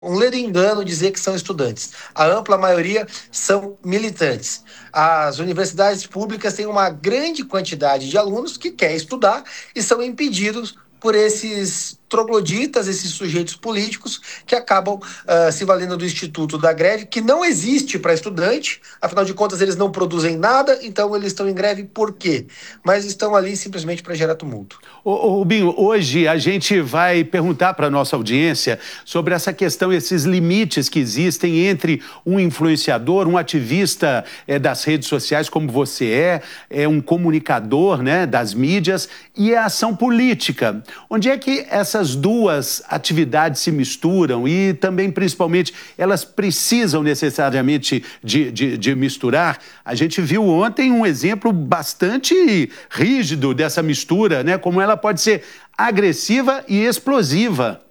um ledo engano dizer que são estudantes. A ampla maioria são militantes. As universidades públicas têm uma grande quantidade de alunos que querem estudar e são impedidos por esses trogloditas, esses sujeitos políticos que acabam se valendo do Instituto da Greve, que não existe para estudante, afinal de contas eles não produzem nada, então eles estão em greve por quê? Mas estão ali simplesmente para gerar tumulto. Rubinho, hoje a gente vai perguntar para a nossa audiência sobre essa questão, esses limites que existem entre um influenciador, um ativista das redes sociais como você é um comunicador, né, das mídias, e a ação política. Onde é que essas duas atividades se misturam e também, principalmente, elas precisam necessariamente de misturar? A gente viu ontem um exemplo bastante rígido dessa mistura, né? Como ela pode ser agressiva e explosiva.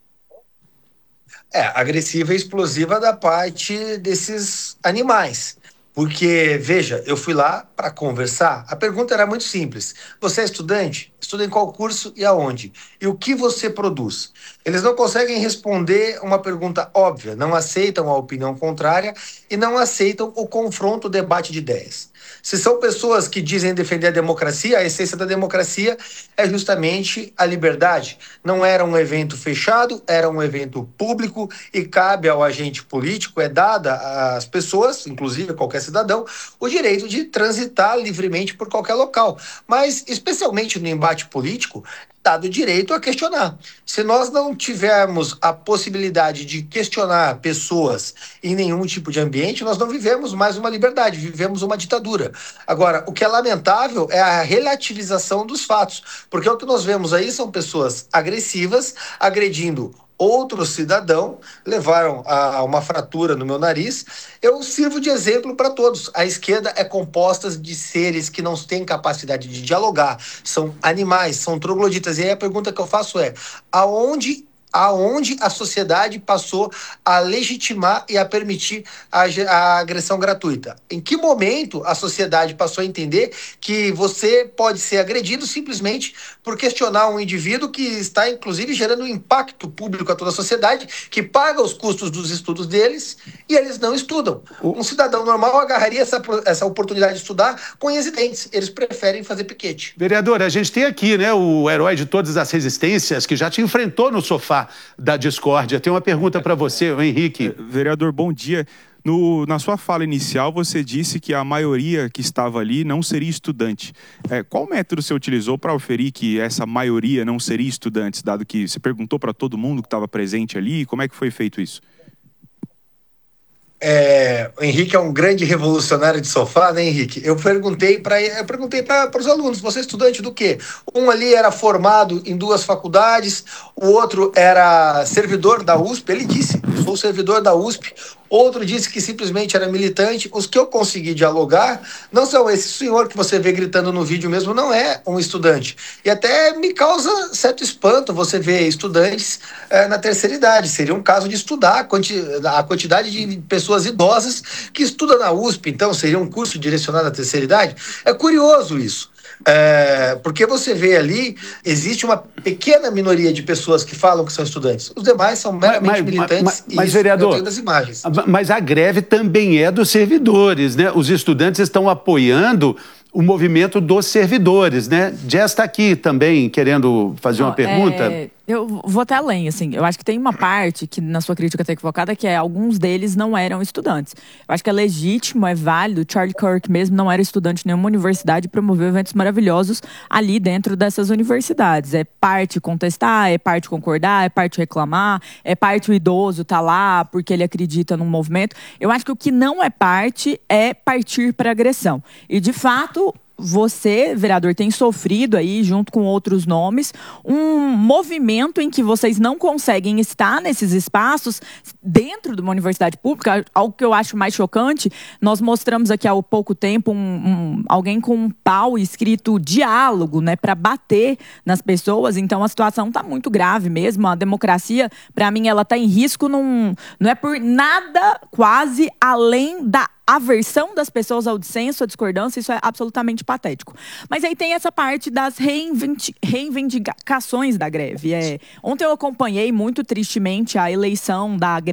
Agressiva e explosiva da parte desses animais. Porque, veja, eu fui lá para conversar. A pergunta era muito simples. Você é estudante? Estuda em qual curso e aonde? E o que você produz? Eles não conseguem responder uma pergunta óbvia, não aceitam a opinião contrária e não aceitam o confronto, o debate de ideias. Se são pessoas que dizem defender a democracia, a essência da democracia é justamente a liberdade. Não era um evento fechado, era um evento público e cabe ao agente político, é dada às pessoas, inclusive a qualquer cidadão, o direito de transitar livremente por qualquer local. Mas, especialmente no embate político, dado o direito a questionar. Se nós não tivermos a possibilidade de questionar pessoas em nenhum tipo de ambiente, nós não vivemos mais uma liberdade, vivemos uma ditadura. Agora, o que é lamentável é a relativização dos fatos, porque o que nós vemos aí são pessoas agressivas, agredindo outro cidadão, levaram a uma fratura no meu nariz. Eu sirvo de exemplo para todos. A esquerda é composta de seres que não têm capacidade de dialogar, são animais, são trogloditas. E aí a pergunta que eu faço é: aonde a sociedade passou a legitimar e a permitir a agressão gratuita? Em que momento a sociedade passou a entender que você pode ser agredido simplesmente por questionar um indivíduo que está, inclusive, gerando um impacto público a toda a sociedade, que paga os custos dos estudos deles e eles não estudam? Um cidadão normal agarraria essa oportunidade de estudar com unhas e dentes. Eles preferem fazer piquete. Vereador, a gente tem aqui, né, o herói de todas as resistências que já te enfrentou no sofá da discórdia. Tem uma pergunta para você, o Henrique. Vereador, bom dia. Na sua fala inicial, você disse que a maioria que estava ali não seria estudante. Qual método você utilizou para oferir que essa maioria não seria estudantes, dado que você perguntou para todo mundo que estava presente ali? Como é que foi feito isso? O Henrique é um grande revolucionário de sofá, né, Henrique? Eu perguntei para os alunos: você é estudante do quê? Um ali era formado em 2 faculdades, o outro era servidor da USP. Ele disse: sou servidor da USP. Outro disse que simplesmente era militante. Os que eu consegui dialogar não são esse senhor que você vê gritando no vídeo mesmo, não é um estudante. E até me causa certo espanto você ver estudantes na terceira idade. Seria um caso de estudar a quantidade de pessoas idosas que estudam na USP. Então, seria um curso direcionado à terceira idade? É curioso isso. Porque você vê ali, existe uma pequena minoria de pessoas que falam que são estudantes. Os demais são meramente militantes. Mas vereador, eu tenho das imagens. Mas a greve também é dos servidores, né? Os estudantes estão apoiando o movimento dos servidores, né? Jess está aqui também querendo fazer uma pergunta. Eu vou até além, assim. Eu acho que tem uma parte que, na sua crítica está equivocada, que é alguns deles não eram estudantes. Eu acho que é legítimo, é válido. Charlie Kirk mesmo não era estudante de nenhuma universidade e promoveu eventos maravilhosos ali dentro dessas universidades. É parte contestar, é parte concordar, é parte reclamar, é parte o idoso tá lá porque ele acredita num movimento. Eu acho que o que não é parte é partir para agressão. E, de fato, você, vereador, tem sofrido aí, junto com outros nomes, um movimento em que vocês não conseguem estar nesses espaços dentro de uma universidade pública. Algo que eu acho mais chocante, nós mostramos aqui há pouco tempo alguém com um pau escrito diálogo, né, para bater nas pessoas. Então a situação está muito grave mesmo. A democracia, para mim, ela está em risco, não é por nada quase além da aversão das pessoas ao dissenso, à discordância, isso é absolutamente patético. Mas aí tem essa parte das reivindicações da greve. Ontem eu acompanhei muito tristemente a eleição da